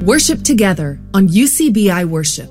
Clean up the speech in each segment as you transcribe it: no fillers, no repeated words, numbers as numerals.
Worship together on UCBI Worship.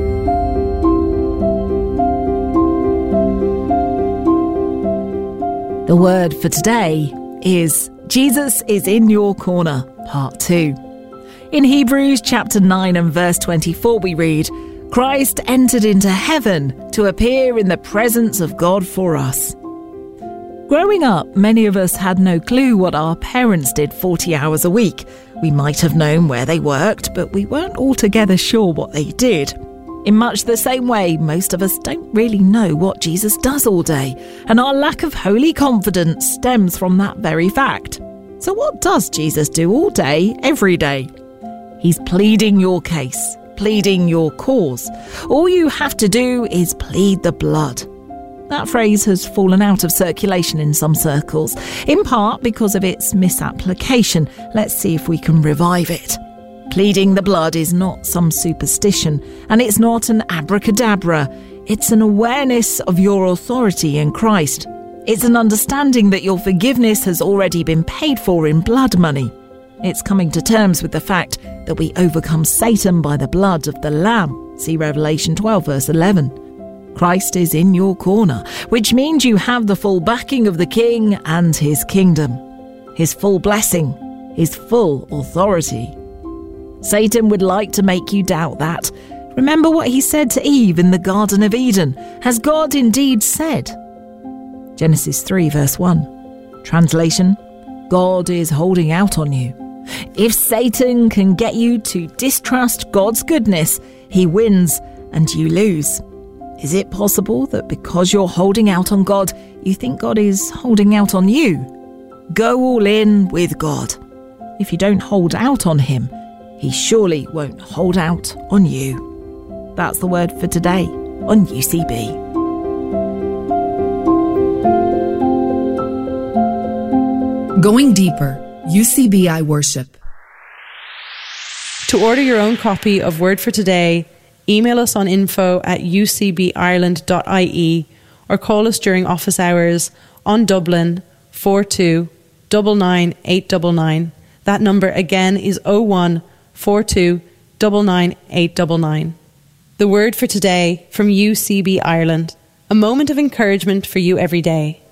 The word for today is Jesus is in your corner, part 2. In Hebrews chapter 9 and verse 24 we read, Christ entered into heaven to appear in the presence of God for us. Growing up, many of us had no clue what our parents did 40 hours a week. We might have known where they worked, but we weren't altogether sure what they did. In much the same way, most of us don't really know what Jesus does all day, and our lack of holy confidence stems from that very fact. So what does Jesus do all day, every day? He's pleading your case, pleading your cause. All you have to do is plead the blood. That phrase has fallen out of circulation in some circles, in part because of its misapplication. Let's see if we can revive it. Pleading the blood is not some superstition, and it's not an abracadabra. It's an awareness of your authority in Christ. It's an understanding that your forgiveness has already been paid for in blood money. It's coming to terms with the fact that we overcome Satan by the blood of the Lamb. See Revelation 12 verse 11. Christ is in your corner, which means you have the full backing of the King and his kingdom, his full blessing, his full authority. Satan would like to make you doubt that. Remember what he said to Eve in the Garden of Eden. Has God indeed said? Genesis 3 verse 1. Translation, God is holding out on you. If Satan can get you to distrust God's goodness, he wins and you lose. Is it possible that because you're holding out on God, you think God is holding out on you? Go all in with God. If you don't hold out on him, he surely won't hold out on you. That's the word for today on UCB. Going deeper, UCBI Worship. To order your own copy of Word for Today, email us on info@ucbireland.ie or call us during office hours on Dublin 42 99 899. That number again is 01 42 99 899. The Word for Today from UCB Ireland. A moment of encouragement for you every day.